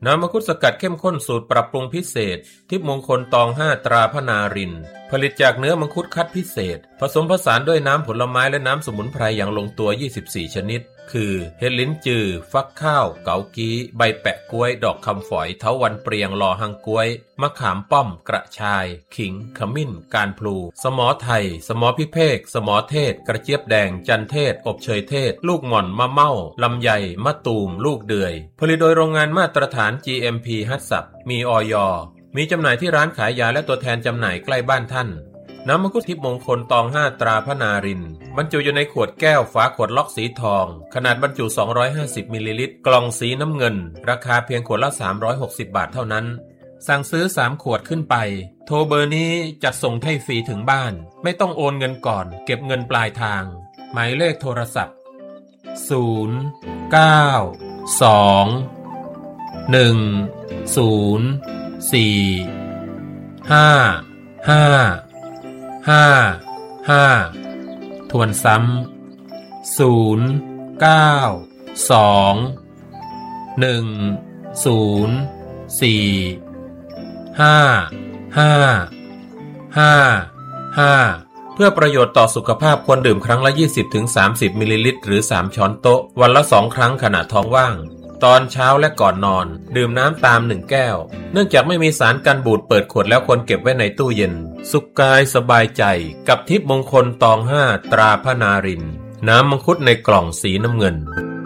น้ำมังคุดสกัดเข้มข้นสูตรปรับปรุงพิเศษทิพย์มงคลตอง5ตราพนารินผลิตจากเนื้อมังคุดคัดพิเศษผสมผสานด้วยน้ำผลไม้และน้ำสมุนไพรอย่างลงตัว24ชนิดคือเห็ดลิ้นจือฟักข้าวเกากี้ใบแปะกล้วยดอกคำฝอยเถาวัลย์เปรียงลอหังกล้วยมะขามป้อมกระชายขิงขมิ้นการพลูสมอไทยสมอพิเภกสมอเทศกระเจี๊ยบแดงจันเทศอบเชยเทศลูกหม่อนมะเม่าลำไยมะตูมลูกเดือยผลิตโดยโรงงานมาตรฐาน GMP ฮัตสับมีอย.มีจำหน่ายที่ร้านขายยาและตัวแทนจำหน่ายใกล้บ้านท่านน้ำมังคุดทิพย์มงคลตอง5ตราพนารินบรรจุอยู่ในขวดแก้วฝาขวดล็อกสีทองขนาดบรรจุ250มิลลิลิตรกล่องสีน้ำเงินราคาเพียงขวดละ360บาทเท่านั้นสั่งซื้อ3ขวดขึ้นไปโทรเบอร์นี้จัดส่งให้ฟรีถึงบ้านไม่ต้องโอนเงินก่อนเก็บเงินปลายทางหมายเลขโทรศัพท์0 9 2 1 0 4 5 5 5 ทวนซ้ำ0 9 2 1 0 4 5 5 5 เพื่อประโยชน์ต่อสุขภาพควรดื่มครั้งละ 20-30 มิลลิลิตรหรือ3ช้อนโต๊ะวันละ2ครั้งขณะท้องว่างตอนเช้าและก่อนนอนดื่มน้ำตาม1แก้วเนื่องจากไม่มีสารกันบูดเปิดขวดแล้วควรเก็บไว้ในตู้เย็นสุขกายสบายใจกับทิพย์มงคลตอง5ตราพนารินน้ำมังคุดในกล่องสีน้ำเงิน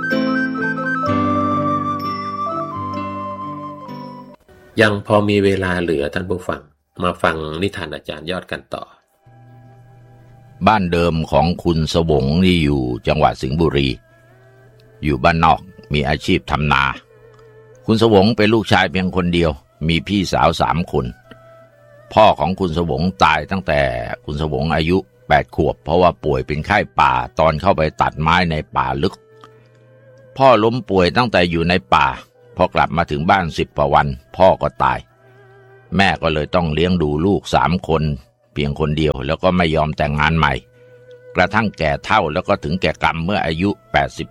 ยังพอมีเวลาเหลือท่านผู้ฟังมาฟังนิทานอาจารย์ยอดกันต่อบ้านเดิมของคุณสวงนี่อยู่จังหวัดสิงห์บุรีอยู่บ้านนอกมีอาชีพทำนาคุณสวงเป็นลูกชายเพียงคนเดียวมีพี่สาว3 คนพ่อของคุณสวงตายตั้งแต่คุณสวงอายุ8 ขวบเพราะว่าป่วยเป็นไข้ป่าตอนเข้าไปตัดไม้ในป่าลึกพ่อล้มป่วยตั้งแต่อยู่ในป่าพอกลับมาถึงบ้าน10 กว่าวันพ่อก็ตายแม่ก็เลยต้องเลี้ยงดูลูก3 คนเพียงคนเดียวแล้วก็ไม่ยอมแต่งงานใหม่กระทั่งแก่เฒ่าแล้วก็ถึงแก่กรรมเมื่ออายุ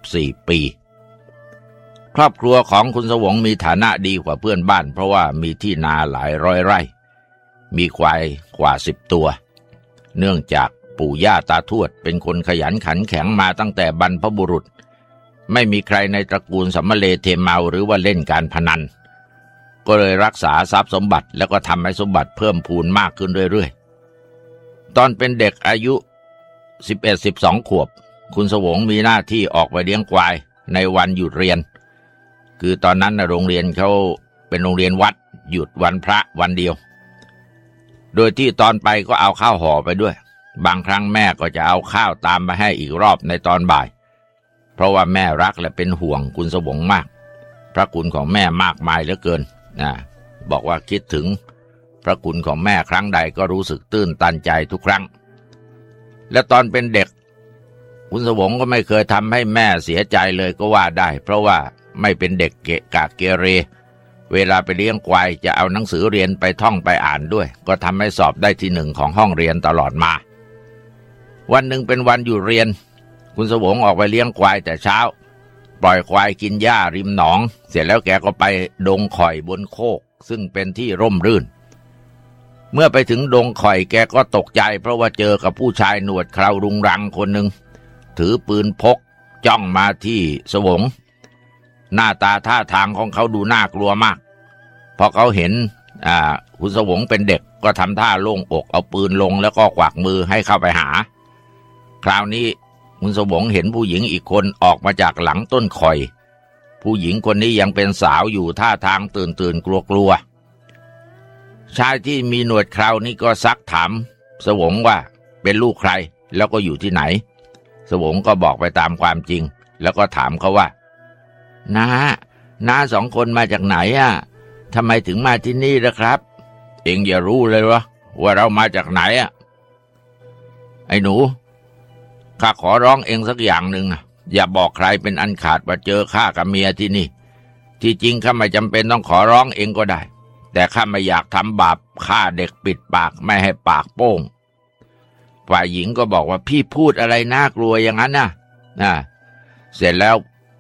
84 ปีครอบครัวของคุณสวงมีฐานะดีกว่าเพื่อนบ้านเพราะว่ามีที่นาหลายร้อยไร่มีควายกว่า10 ตัวเนื่องจากปู่ย่าตาทวดเป็นคนขยันขันแข็งมาตั้งแต่บรรพบุรุษไม่มีใครในตระกูลสำมะเลเทเมาหรือว่าเล่นการพนันก็เลยรักษาทรัพย์สมบัติแล้วก็ทำให้สมบัติเพิ่มพูนมากขึ้นเรื่อยๆตอนเป็นเด็กอายุ11-12 ขวบคุณสวงมีหน้าที่ออกไปเลี้ยงควายในวันหยุดเรียนคือตอนนั้นโรงเรียนเขาเป็นโรงเรียนวัดหยุดวันพระวันเดียวโดยที่ตอนไปก็เอาข้าวห่อไปด้วยบางครั้งแม่ก็จะเอาข้าวตามมาให้อีกรอบในตอนบ่ายเพราะว่าแม่รักและเป็นห่วงคุณสวงมากพระคุณของแม่มากมายเหลือเกินบอกว่าคิดถึงพระคุณของแม่ครั้งใดก็รู้สึกตื้นตันใจทุกครั้งและตอนเป็นเด็กคุณสวงก็ไม่เคยทำให้แม่เสียใจเลยก็ว่าได้เพราะว่าไม่เป็นเด็กเกะกะเกเรเวลาไปเลี้ยงควายจะเอาหนังสือเรียนไปท่องไปอ่านด้วยก็ทำให้สอบได้ที่1ของห้องเรียนตลอดมาวันหนึ่งเป็นวันหยุดเรียนคุณสวงออกไปเลี้ยงควายแต่เช้าปล่อยควายกินหญ้าริมหนองเสร็จแล้วแกก็ไปดงข่อยบนโคกซึ่งเป็นที่ร่มรื่นเมื่อไปถึงดงข่อยแกก็ตกใจเพราะว่าเจอกับผู้ชายหนวดเครารุงรังคนหนึ่งถือปืนพกจ้องมาที่สวงหน้าตาท่าทางของเขาดูน่ากลัวมากพอเขาเห็นคุณสวงเป็นเด็กก็ทำท่าโล่งอกเอาปืนลงแล้วก็กวักมือให้เข้าไปหาคราวนี้คุณสวงเห็นผู้หญิงอีกคนออกมาจากหลังต้นข่อยผู้หญิงคนนี้ยังเป็นสาวอยู่ท่าทางตื่นกลัวชายที่มีหนวดเครานี่ก็ซักถามสวงว่าเป็นลูกใครแล้วก็อยู่ที่ไหนสวงก็บอกไปตามความจริงแล้วก็ถามเขาว่าน้า2 คนมาจากไหนทำไมถึงมาที่นี่ล่ะครับเอ็งอย่ารู้เลยวะว่าเรามาจากไหนไอ้หนูข้าขอร้องเอ็งสักอย่างหนึ่งอย่าบอกใครเป็นอันขาดว่าเจอข้ากับเมียที่นี่ที่จริงข้าไม่จำเป็นต้องขอร้องเอ็งก็ได้แต่ข้าไม่อยากทำบาปฆ่าเด็กปิดปากไม่ให้ปากโป้งฝ่ายหญิงก็บอกว่าพี่พูดอะไรน่ากลัวอย่างนั้นนะเสร็จแล้ว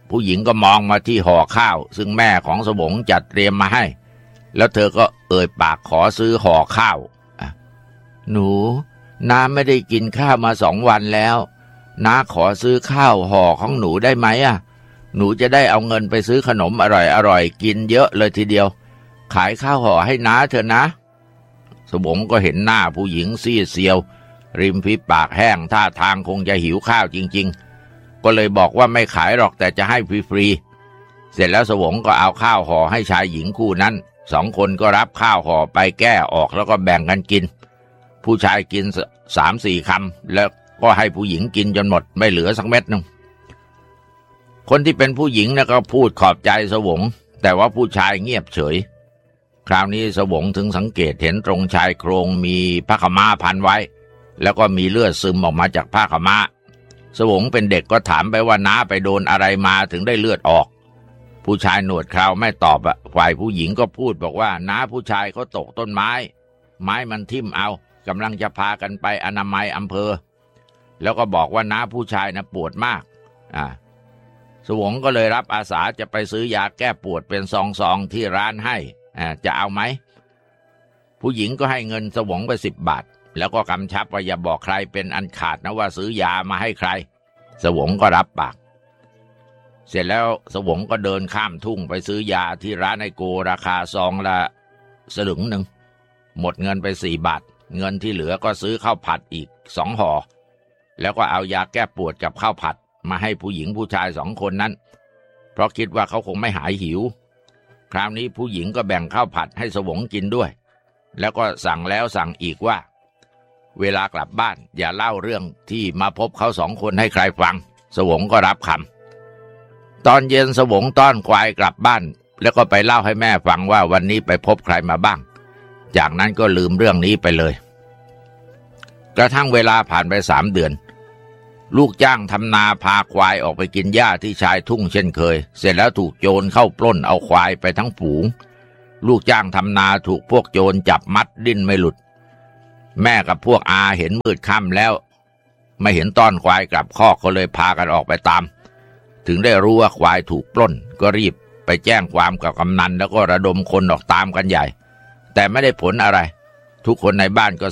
ผู้หญิงก็มองมาที่ห่อข้าวซึ่งแม่ของสวงจัดเตรียมมาให้แล้วเธอก็เอ่ยปากขอซื้อห่อข้าวหนูน้าไม่ได้กินข้าวมา2 วันแล้วน้าขอซื้อข้าวห่อของหนูได้ไหมหนูจะได้เอาเงินไปซื้อขนมอร่อยๆกินเยอะเลยทีเดียวขายข้าวห่อให้น้าเถอะนะสวงก็เห็นหน้าผู้หญิงซีดเซียวริมฝีปากแห้งท่าทางคงจะหิวข้าวจริงๆก็เลยบอกว่าไม่ขายหรอกแต่จะให้ฟรีๆเสร็จแล้วสวงก็เอาข้าวห่อให้ชายหญิงคู่นั้น2 คนก็รับข้าวห่อไปแก้ออกแล้วก็แบ่งกันกินผู้ชายกิน3-4 คำแล้วก็ให้ผู้หญิงกินจนหมดไม่เหลือสักเม็ดนึงคนที่เป็นผู้หญิงก็พูดขอบใจสวงแต่ว่าผู้ชายเงียบเฉยคราวนี้สวงถึงสังเกตเห็นตรงชายโครงมีผ้าขม้าพันไว้แล้วก็มีเลือดซึมออกมาจากผ้าขม้าสวงเป็นเด็กก็ถามไปว่าน้าไปโดนอะไรมาถึงได้เลือดออกผู้ชายหนวดเคราไม่ตอบฝ่ายผู้หญิงก็พูดบอกว่าน้าผู้ชายเขาตกต้นไม้มันทิ่มเอากำลังจะพากันไปอนามัยอำเภอแล้วก็บอกว่าน้าผู้ชายปวดมากสวงก็เลยรับอาสาจะไปซื้อยาแก้ปวดเป็นซองที่ร้านให้จะเอาไหมผู้หญิงก็ให้เงินสวงไป10 บาทแล้วก็กำชับว่าอย่าบอกใครเป็นอันขาดนะว่าซื้อยามาให้ใครสวงก็รับปากเสร็จแล้วสวงก็เดินข้ามทุ่งไปซื้อยาที่ร้านไอโกราคาซองละสลึงหนึ่งหมดเงินไป4 บาทเงินที่เหลือก็ซื้อข้าวผัดอีก2 ห่อแล้วก็เอายาแก้ปวดกับข้าวผัดมาให้ผู้หญิงผู้ชาย2 คนนั้นเพราะคิดว่าเขาคงไม่หายหิวคราวนี้ผู้หญิงก็แบ่งข้าวผัดให้สวงกินด้วยแล้วก็สั่งแล้วสั่งอีกว่าเวลากลับบ้านอย่าเล่าเรื่องที่มาพบเขา2 คนให้ใครฟังสวงก็รับคำตอนเย็นสวงต้อนควายกลับบ้านแล้วก็ไปเล่าให้แม่ฟังว่าวันนี้ไปพบใครมาบ้างจากนั้นก็ลืมเรื่องนี้ไปเลยกระทั่งเวลาผ่านไป3 เดือนลูกจ้างทำนาพาควายออกไปกินหญ้าที่ชายทุ่งเช่นเคยเสร็จแล้วถูกโจรเข้าปล้นเอาควายไปทั้งฝูงลูกจ้างทำนาถูกพวกโจรจับมัดดิ้นไม่หลุดแม่กับพวกอาเห็นมืดค่ำแล้วไม่เห็นต้อนควายกลับคอกก็เลยพากันออกไปตามถึงได้รู้ว่าควายถูกปล้นก็รีบไปแจ้งความกับกำนันแล้วก็ระดมคนออกตามกันใหญ่แต่ไม่ได้ผลอะไรทุกคนในบ้านก็